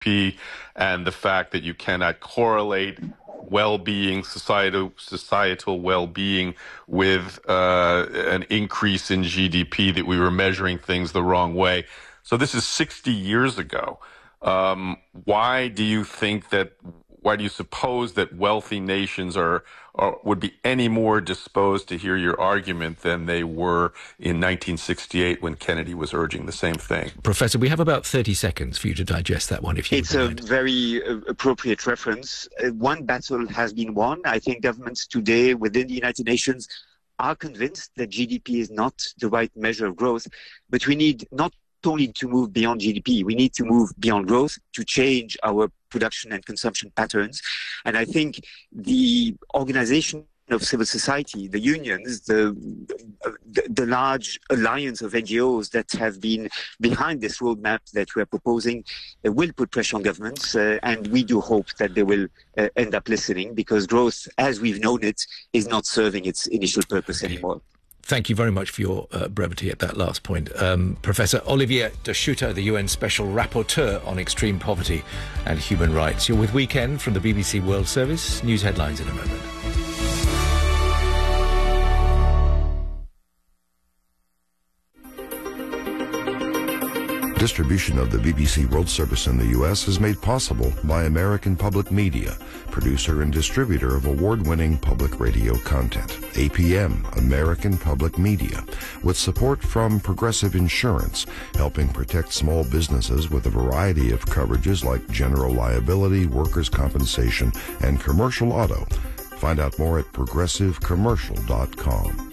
GDP and the fact that you cannot correlate well-being, societal well-being with an increase in GDP, that we were measuring things the wrong way. So this is 60 years ago. Why do you suppose that wealthy nations would be any more disposed to hear your argument than they were in 1968 when Kennedy was urging the same thing? Professor, we have about 30 seconds for you to digest that one, if you It's a very appropriate reference. One battle has been won. I think governments today within the United Nations are convinced that GDP is not the right measure of growth, but we need not only to move beyond GDP, we need to move beyond growth to change our production and consumption patterns. And I think the organization of civil society, the unions, the large alliance of NGOs that have been behind this roadmap that we are proposing will put pressure on governments. And we do hope that they will end up listening, because growth, as we've known it, is not serving its initial purpose anymore. Thank you very much for your brevity at that last point. Professor Olivier De Schutter, the UN Special Rapporteur on Extreme Poverty and Human Rights. You're with Weekend from the BBC World Service. News headlines in a moment. Distribution of the BBC World Service in the U.S. is made possible by American Public Media, producer and distributor of award-winning public radio content. APM, American Public Media, with support from Progressive Insurance, helping protect small businesses with a variety of coverages like general liability, workers' compensation, and commercial auto. Find out more at progressivecommercial.com.